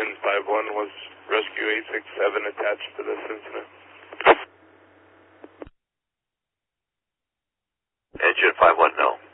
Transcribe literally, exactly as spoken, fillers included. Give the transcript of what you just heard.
Engine five one, was Rescue eight six seven attached to this incident? Engine five one, no.